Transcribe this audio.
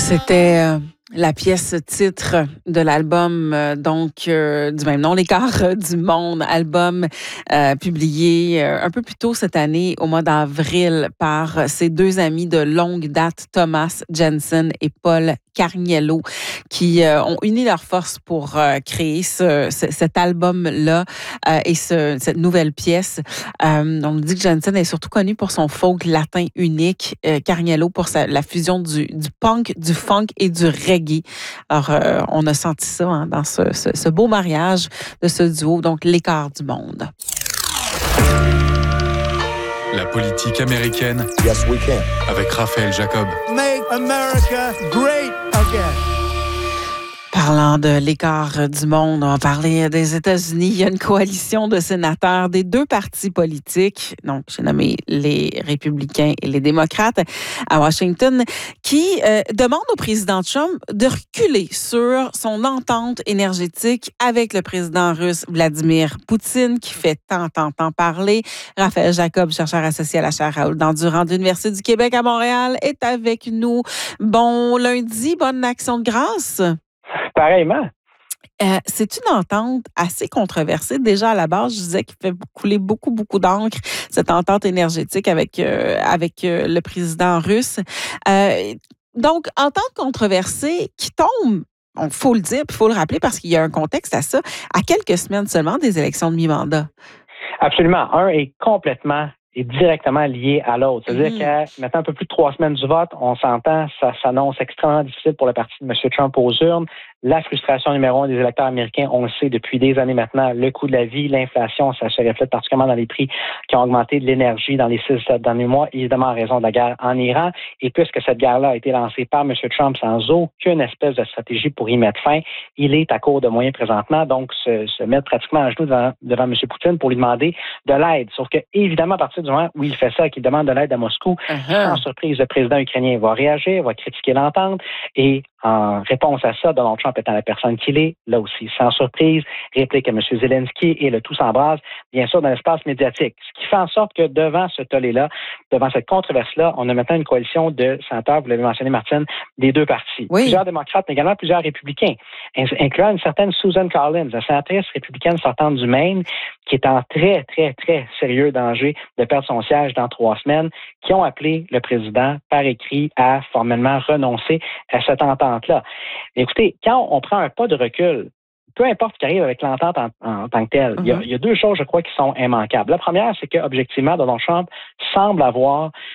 C'était la pièce titre de l'album du même nom, L'écart du monde, album publié un peu plus tôt cette année, au mois d'avril, par ses deux amis de longue date, Thomas Jensen et Paul Carniello, qui ont uni leurs forces pour créer cet album-là et cette nouvelle pièce. On dit que Jensen est surtout connu pour son folk latin unique, Carniello pour la fusion du punk, du funk et du reggae. Alors, on a senti ça dans ce beau mariage de ce duo, donc l'écart du monde. La politique américaine. Yes, we can. Avec Raphaël Jacob. Make America great again. Parlant de l'écart du monde, on va parler des États-Unis. Il y a une coalition de sénateurs des deux partis politiques, donc j'ai nommé les républicains et les démocrates à Washington, qui demandent au président Trump de reculer sur son entente énergétique avec le président russe Vladimir Poutine, qui fait tant parler. Raphaël Jacob, chercheur associé à la chaire Raoul-Dandurand de l'Université du Québec à Montréal, est avec nous. Bon lundi, bonne action de grâce. Pareillement. C'est une entente assez controversée. Déjà, à la base, je disais qu'il fait couler beaucoup d'encre, cette entente énergétique avec le président russe. Donc, entente controversée qui tombe, il faut le dire, puis il faut le rappeler parce qu'il y a un contexte à ça, à quelques semaines seulement des élections de mi-mandat. Absolument. Un est complètement et directement lié à l'autre. C'est-à-dire qu'à maintenant un peu plus de 3 semaines du vote, on s'entend, ça s'annonce extrêmement difficile pour le parti de M. Trump aux urnes. La frustration numéro 1 des électeurs américains, on le sait depuis des années maintenant, le coût de la vie, l'inflation, ça se reflète particulièrement dans les prix qui ont augmenté de l'énergie dans les 6-7 derniers mois, évidemment en raison de la guerre en Iran. Et puisque cette guerre-là a été lancée par M. Trump sans aucune espèce de stratégie pour y mettre fin, il est à court de moyens présentement, donc se mettre pratiquement à genoux devant M. Poutine pour lui demander de l'aide. Sauf que, évidemment, à partir du moment où il fait ça, qu'il demande de l'aide à Moscou, sans surprise, le président ukrainien va réagir, va critiquer l'entente et en réponse à ça, Donald Trump étant la personne qu'il est, là aussi, sans surprise, réplique à M. Zelensky et le tout s'embrase, bien sûr, dans l'espace médiatique. Ce qui fait en sorte que devant ce tollé-là, devant cette controverse-là, on a maintenant une coalition de sénateurs, vous l'avez mentionné, Martine, des deux partis. Oui. Plusieurs démocrates, mais également plusieurs républicains, incluant une certaine Susan Collins, la sénatrice républicaine sortante du Maine, qui est en très sérieux danger de perdre son siège dans 3 semaines, qui ont appelé le président par écrit à formellement renoncer à cette entente-là. Écoutez, quand on prend un pas de recul, peu importe ce qui arrive avec l'entente en tant que telle, il y a 2 choses, je crois, qui sont immanquables. La première, c'est que objectivement, Donald Trump semble avoir